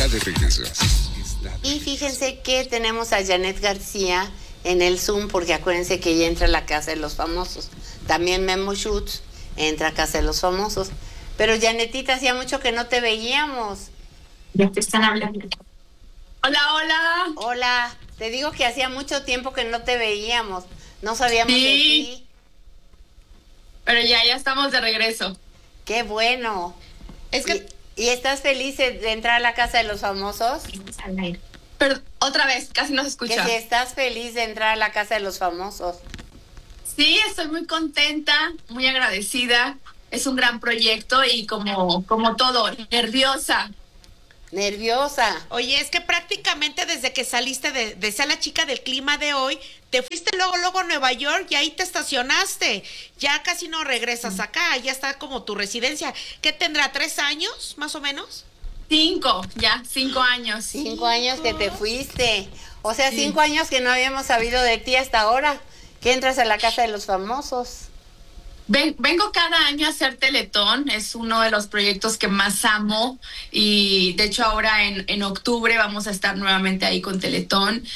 está de regreso. Y fíjense que tenemos a Janet García en el Zoom, porque acuérdense que ella entra a la Casa de los Famosos. También Memo Schutz entra a Casa de los Famosos. Pero Janetita, hacía mucho que no te veíamos. Ya te están hablando. Hola, hola. Hola, te digo que hacía mucho tiempo que no te veíamos. No sabíamos de ti. Pero ya estamos de regreso. Qué bueno. Es que... ¿Y estás feliz de entrar a la Casa de los Famosos? Pero otra vez, casi no se escucha. Que si estás feliz de entrar a la Casa de los Famosos. Sí, estoy muy contenta, muy agradecida. Es un gran proyecto y como todo, nerviosa. Oye, es que prácticamente desde que saliste de ser la chica del clima de hoy, te fuiste luego a Nueva York y ahí te estacionaste. Ya casi no regresas acá, ya está como tu residencia. ¿Qué tendrá, 3 años, más o menos? 5 años. 5 años que te fuiste. O sea, 5 años que no habíamos sabido de ti hasta ahora, que entras a la Casa de los Famosos. Vengo cada año a hacer Teletón, es uno de los proyectos que más amo y de hecho ahora en octubre vamos a estar nuevamente ahí con Teletón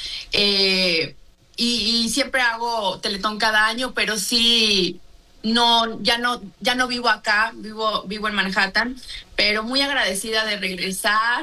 y siempre hago Teletón cada año, pero sí, ya no vivo acá, vivo en Manhattan, pero muy agradecida de regresar,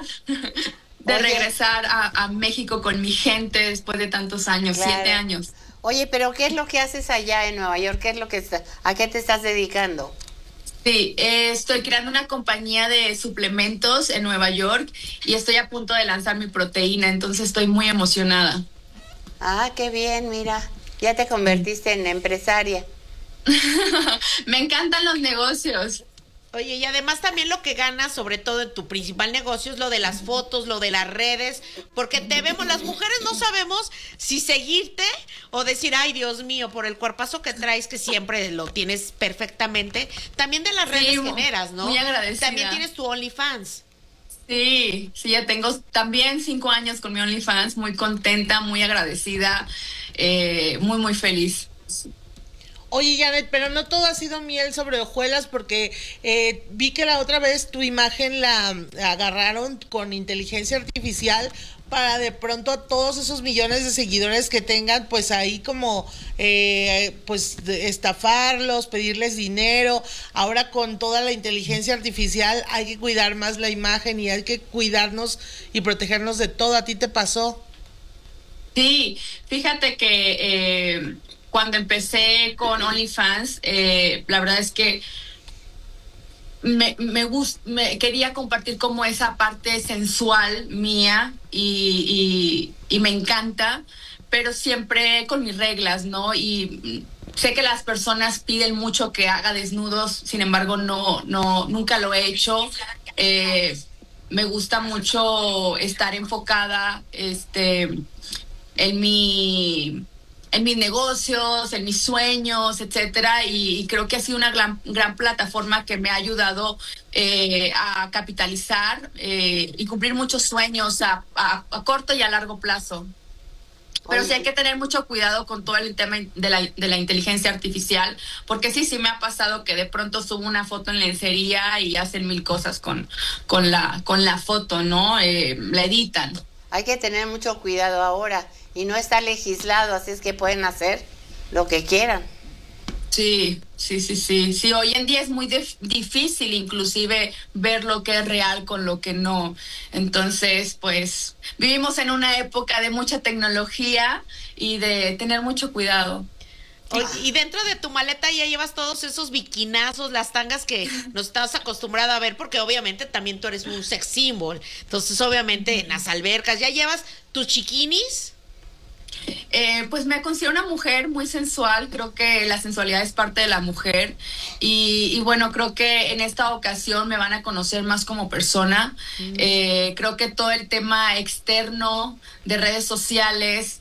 a México con mi gente después de tantos años, claro. 7 años. Oye, pero ¿qué es lo que haces allá en Nueva York? ¿A qué te estás dedicando? Sí, estoy creando una compañía de suplementos en Nueva York y estoy a punto de lanzar mi proteína, entonces estoy muy emocionada. Ah, qué bien, mira, ya te convertiste en empresaria. Me encantan los negocios. Oye, y además también lo que ganas, sobre todo en tu principal negocio, es lo de las fotos, lo de las redes, porque te vemos, las mujeres no sabemos si seguirte o decir, ay, Dios mío, por el cuerpazo que traes, que siempre lo tienes perfectamente, también de las redes generas, ¿no? Muy agradecida. También tienes tu OnlyFans. Sí, ya tengo también 5 años con mi OnlyFans, muy contenta, muy agradecida, muy feliz. Oye, Janet, pero no todo ha sido miel sobre hojuelas porque vi que la otra vez tu imagen la agarraron con inteligencia artificial para de pronto a todos esos millones de seguidores que tengan, pues ahí como pues estafarlos, pedirles dinero. Ahora con toda la inteligencia artificial hay que cuidar más la imagen y hay que cuidarnos y protegernos de todo. ¿A ti te pasó? Sí, fíjate que cuando empecé con OnlyFans, la verdad es que me quería compartir como esa parte sensual mía y me encanta, pero siempre con mis reglas, ¿no? Y sé que las personas piden mucho que haga desnudos, sin embargo nunca lo he hecho. Me gusta mucho estar enfocada en mis negocios, en mis sueños, etcétera, y creo que ha sido una gran plataforma que me ha ayudado a capitalizar y cumplir muchos sueños a corto y a largo plazo. Pero sí hay que tener mucho cuidado con todo el tema de la inteligencia artificial, porque sí me ha pasado que de pronto subo una foto en lencería y hacen 1000 cosas con la foto, ¿no? La editan. Hay que tener mucho cuidado ahora. Y no está legislado, así es que pueden hacer lo que quieran. Sí, hoy en día es muy difícil inclusive ver lo que es real con lo que no. Entonces, pues, vivimos en una época de mucha tecnología y de tener mucho cuidado. Oye, y dentro de tu maleta ya llevas todos esos biquinazos, las tangas que nos estás acostumbrado a ver, porque obviamente también tú eres un sex symbol. Entonces, obviamente, en las albercas, ¿ya llevas tus chiquinis? Pues me considero una mujer muy sensual, creo que la sensualidad es parte de la mujer y bueno, creo que en esta ocasión me van a conocer más como persona. Creo que todo el tema externo de redes sociales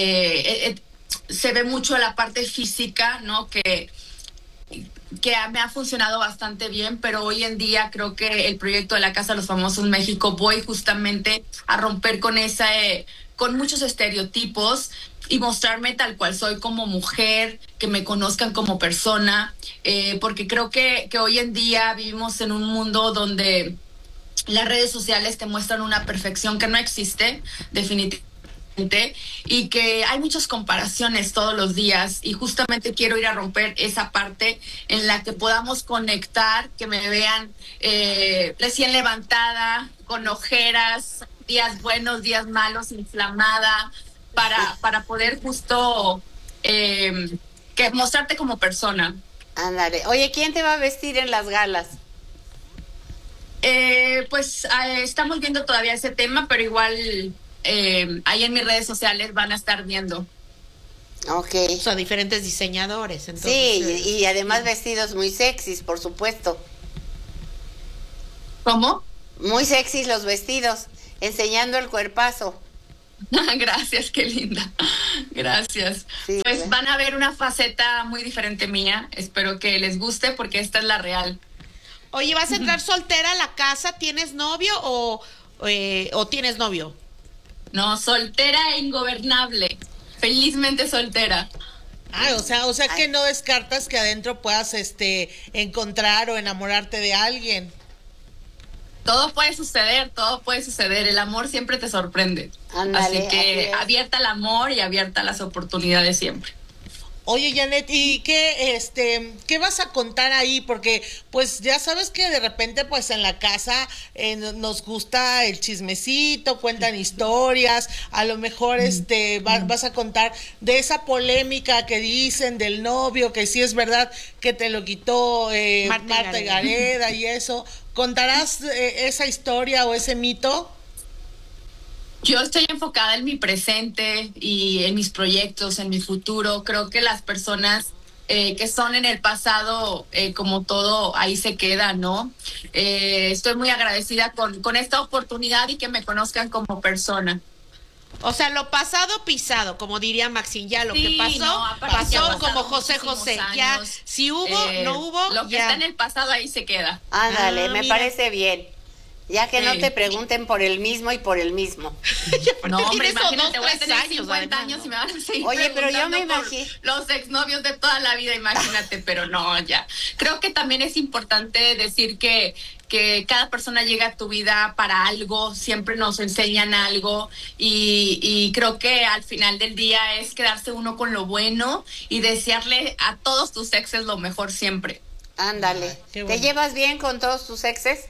se ve mucho la parte física, ¿no? Que me ha funcionado bastante bien, pero hoy en día creo que el proyecto de la Casa de los Famosos México voy justamente a romper con muchos estereotipos y mostrarme tal cual soy como mujer, que me conozcan como persona, porque creo que hoy en día vivimos en un mundo donde las redes sociales te muestran una perfección que no existe, definitivamente, y que hay muchas comparaciones todos los días, y justamente quiero ir a romper esa parte en la que podamos conectar, que me vean recién levantada, con ojeras, días buenos, días malos, inflamada, para poder justo que mostrarte como persona. Ándale. Oye, ¿quién te va a vestir en las galas? Estamos viendo todavía ese tema, pero igual ahí en mis redes sociales van a estar viendo. Ok. O sea, diferentes diseñadores. Entonces, Sí, y además vestidos muy sexys, por supuesto. ¿Cómo? Muy sexys los vestidos, enseñando el cuerpazo. Gracias, qué linda. Gracias. Sí, pues claro. van a ver una faceta muy diferente mía. Espero que les guste porque esta es la real. Oye, ¿vas a entrar soltera a la casa? ¿Tienes novio o tienes novio? No, soltera e ingobernable. Felizmente soltera. O sea que no descartas que adentro puedas encontrar o enamorarte de alguien. Todo puede suceder, todo puede suceder. El amor siempre te sorprende. Ándale, Así que así es. abierta al amor y abierta a las oportunidades siempre. Oye, Janet, ¿y qué vas a contar ahí? Porque, pues, ya sabes que de repente, pues, en la casa nos gusta el chismecito, cuentan historias, a lo mejor, vas a contar de esa polémica que dicen del novio, que sí es verdad que te lo quitó Marta Gareda y eso. ¿Contarás esa historia o ese mito? Yo estoy enfocada en mi presente y en mis proyectos, en mi futuro. Creo que las personas que son en el pasado, como todo, ahí se queda, ¿no? Estoy muy agradecida con esta oportunidad y que me conozcan como persona. O sea, lo pasado pisado, como diría Maxine, ya lo Sí, que pasó, no, aparte ya pasó han como pasado José muchísimos José. Ya, años. si hubo, no hubo, Lo que ya. está en el pasado ahí se queda. Ándale, Ah, me mira. parece bien. Ya que no Sí. te pregunten por el mismo y por el mismo. No, hombre, tienes imagínate, voy a 2, 3 tener años, 50 además, años ¿no? y me van a seguir Oye, pero yo me preguntando por imagino. los exnovios de toda la vida, imagínate, pero no, ya. Creo que también es importante decir que cada persona llega a tu vida para algo, siempre nos enseñan algo y creo que al final del día es quedarse uno con lo bueno y desearle a todos tus exes lo mejor siempre. Ándale. Qué ¿Te bueno. llevas bien con todos tus exes?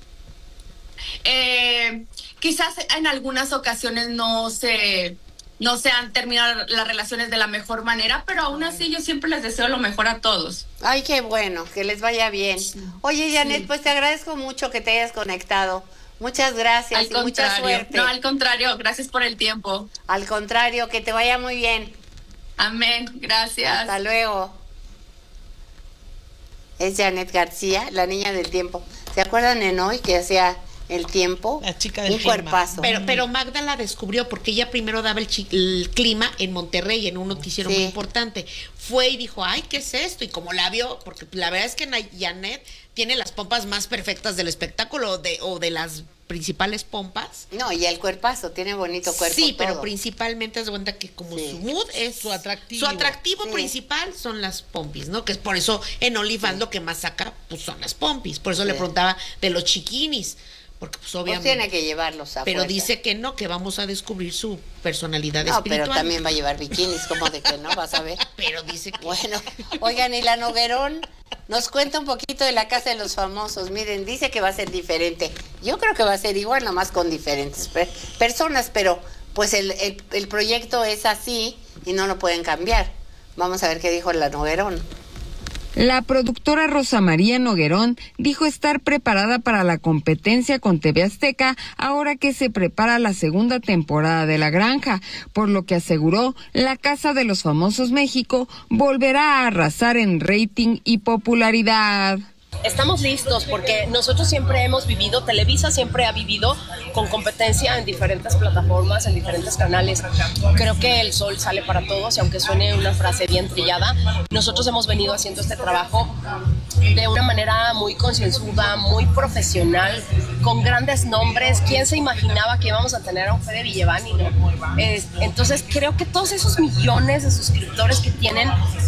Quizás en algunas ocasiones no se han terminado las relaciones de la mejor manera, pero aún así yo siempre les deseo lo mejor a todos. Ay, qué bueno, que les vaya bien. Oye, Janet, pues te agradezco mucho que te hayas conectado. Muchas gracias Al y mucha contrario, suerte. no, al contrario, gracias por el tiempo. Al contrario, que te vaya muy bien. Amén, gracias. Hasta luego. Es Janet García, la niña del tiempo. ¿Se acuerdan en Hoy que hacía el tiempo? La chica del Un clima. cuerpazo. Pero Magda la descubrió porque ella primero daba el clima en Monterrey, en un noticiero Sí. muy importante. Fue y dijo, ay, ¿qué es esto? Y como la vio, porque la verdad es que Janet tiene las pompas más perfectas del espectáculo o de las principales pompas. No, y el cuerpazo, tiene bonito cuerpo. Sí, pero todo. principalmente es cuenta que como Sí. su mood es Su atractivo. Su atractivo Sí. principal son las pompis, ¿no? Que es por eso en OnlyFans lo que más saca pues son las pompis. Por eso Sí. le preguntaba de los chiquinis, porque pues Pues obviamente. tiene que llevarlos a Pero fuerza. dice que no, que vamos a descubrir su personalidad No, espiritual. pero también va a llevar bikinis, como de que no, vas a ver. Pero dice que Bueno, oigan, y la Noguerón nos cuenta un poquito de la Casa de los Famosos. Miren, dice que va a ser diferente. Yo creo que va a ser igual, nomás con diferentes personas, pero pues el proyecto es así y no lo pueden cambiar. Vamos a ver qué dijo la Noguerón. La productora Rosa María Noguerón dijo estar preparada para la competencia con TV Azteca ahora que se prepara la segunda temporada de La Granja, por lo que aseguró La Casa de los Famosos México volverá a arrasar en rating y popularidad. Estamos listos porque nosotros siempre hemos vivido, Televisa siempre ha vivido con competencia en diferentes plataformas, en diferentes canales. Creo que el sol sale para todos y aunque suene una frase bien trillada, nosotros hemos venido haciendo este trabajo de una manera muy concienzuda, muy profesional, con grandes nombres. ¿Quién se imaginaba que íbamos a tener a un Fede Villevani, no? Entonces creo que todos esos millones de suscriptores que tienen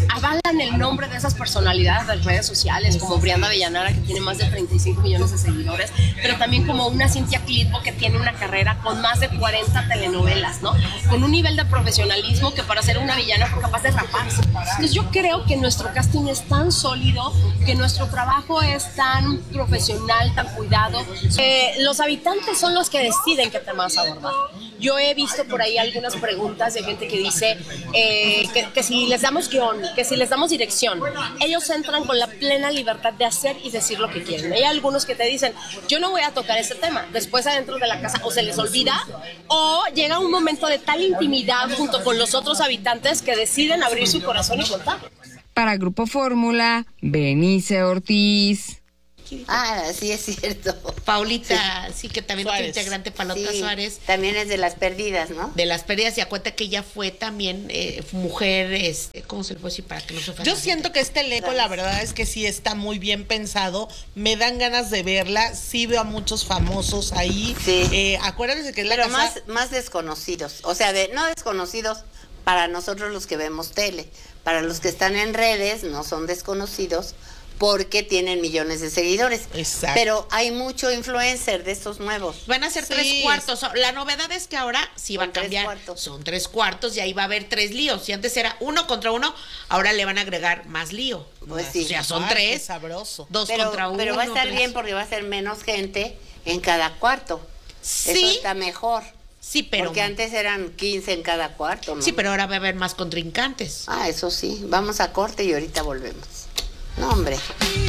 avalan el nombre de esas personalidades de redes sociales, como Brianda Avellanara, que tiene más de 35 millones de seguidores, pero también como una Cintia Clitbo, que tiene una carrera con más de 40 telenovelas, ¿no? Con un nivel de profesionalismo que para ser una villana fue capaz de raparse. Entonces yo creo que nuestro casting es tan sólido, que nuestro trabajo es tan profesional, tan cuidado. Los habitantes son los que deciden qué temas abordar. Yo he visto por ahí algunas preguntas de gente que dice que si les damos guión, que si les damos dirección, ellos entran con la plena libertad de hacer y decir lo que quieren. Hay algunos que te dicen, yo no voy a tocar ese tema. Después adentro de la casa o se les olvida o llega un momento de tal intimidad junto con los otros habitantes que deciden abrir su corazón y contar. Para Grupo Fórmula, Benice Ortiz. Ah, sí, es cierto. Paulita, sí, que también es integrante, Palota Suárez. También es de Las Perdidas, ¿no? De Las Perdidas, y a cuenta que ella fue también mujer, ¿cómo se le puede decir para que no se ofenda? Yo siento que este elenco, la verdad es que sí está muy bien pensado. Me dan ganas de verla. Sí veo a muchos famosos ahí. Sí. Acuérdense que es la Pero casa... más desconocidos. O sea, no desconocidos para nosotros los que vemos tele. Para los que están en redes no son desconocidos, porque tienen millones de seguidores. Exacto. Pero hay mucho influencer de estos nuevos. Van a ser 3/4. La novedad es que ahora sí va a cambiar. 3/4. Son 3/4 y ahí va a haber 3 líos. Si antes era 1 contra 1, ahora le van a agregar más lío. Pues sí. O sea, son Qué 3. sabroso. 2 Pero, contra 1. pero va a estar bien porque va a ser menos gente en cada cuarto. Sí. Eso está mejor. Sí, pero... Porque antes eran 15 en cada cuarto, ¿no? Sí, pero ahora va a haber más contrincantes. Ah, eso sí. Vamos a corte y ahorita volvemos. No, hombre.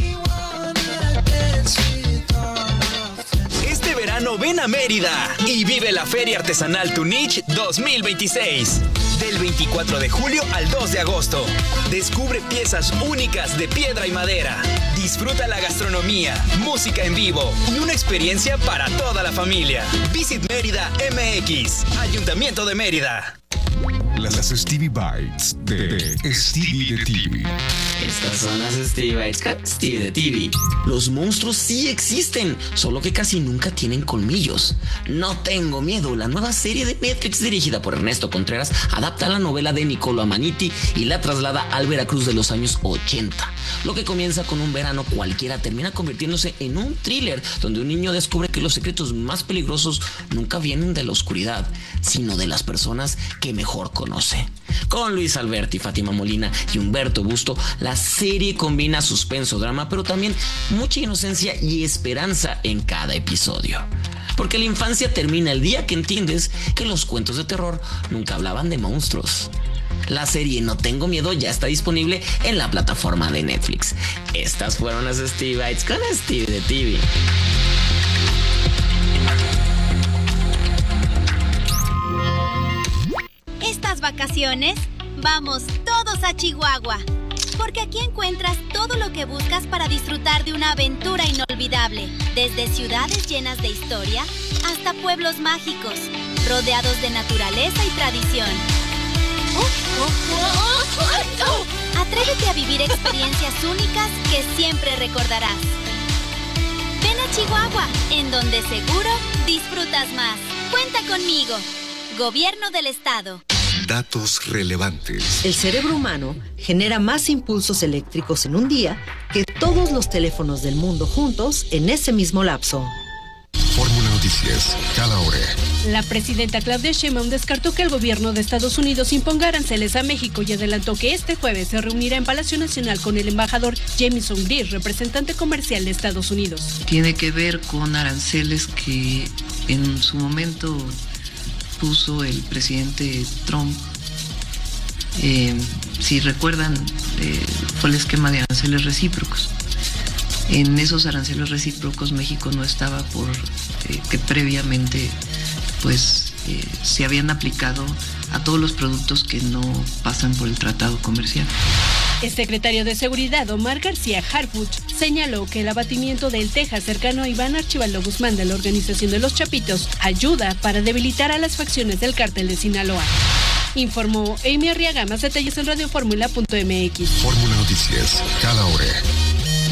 Este verano ven a Mérida y vive la Feria Artesanal Tunich 2026. Del 24 de julio al 2 de agosto. Descubre piezas únicas de piedra y madera. Disfruta la gastronomía, música en vivo y una experiencia para toda la familia. Visit Mérida MX, Ayuntamiento de Mérida. Las Stevie Bites de Stevie de TV. Estas son las Stevie Bites con Stevie de TV. Los monstruos sí existen, solo que casi nunca tienen colmillos. No tengo miedo, la nueva serie de Netflix dirigida por Ernesto Contreras adapta la novela de Niccolo Amaniti y la traslada al Veracruz de los años 80. Lo que comienza con un verano cualquiera termina convirtiéndose en un thriller donde un niño descubre que los secretos más peligrosos nunca vienen de la oscuridad, sino de las personas que mejor conoce. Con Luis Alberti, Fátima Molina y Humberto Busto, la serie combina suspenso, drama, pero también mucha inocencia y esperanza en cada episodio. Porque la infancia termina el día que entiendes que los cuentos de terror nunca hablaban de monstruos. La serie No Tengo Miedo ya está disponible en la plataforma de Netflix. Estas fueron las Stevie Bites con Stevie de TV. Estas vacaciones, vamos todos a Chihuahua, porque aquí encuentras todo lo que buscas para disfrutar de una aventura inolvidable, desde ciudades llenas de historia hasta pueblos mágicos, rodeados de naturaleza y tradición. Atrévete a vivir experiencias únicas que siempre recordarás. Ven a Chihuahua, en donde seguro disfrutas más. Cuenta conmigo. Gobierno del Estado. Datos relevantes. El cerebro humano genera más impulsos eléctricos en un día que todos los teléfonos del mundo juntos en ese mismo lapso. Fórmula Noticias, cada hora. La presidenta Claudia Sheinbaum descartó que el gobierno de Estados Unidos imponga aranceles a México y adelantó que este jueves se reunirá en Palacio Nacional con el embajador Jamieson Greer, representante comercial de Estados Unidos. Tiene que ver con aranceles que en su momento puso el presidente Trump. Si recuerdan, fue el esquema de aranceles recíprocos. En esos aranceles recíprocos México no estaba que previamente se habían aplicado a todos los productos que no pasan por el tratado comercial. El secretario de Seguridad, Omar García Harfuch, señaló que el abatimiento del Texas cercano a Iván Archibaldo Guzmán de la Organización de los Chapitos ayuda para debilitar a las facciones del cártel de Sinaloa. Informó Amy Arriaga. Más detalles en radioformula.mx. Fórmula Noticias, cada hora.